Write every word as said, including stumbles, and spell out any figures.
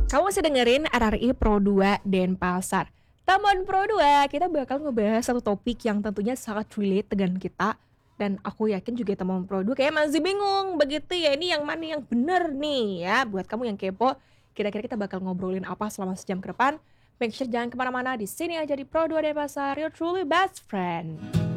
Kamu masih dengerin R R I Pro dua Denpasar. Taman Pro dua, kita bakal ngebahas satu topik yang tentunya sangat relate dengan kita. Dan aku yakin juga teman Pro dua kayak masih bingung begitu ya, ini yang mana yang bener nih ya. Buat kamu yang kepo, kira-kira kita bakal ngobrolin apa selama sejam ke depan. Make sure jangan kemana-mana, di sini aja di Pro dua Denpasar, your truly best friend.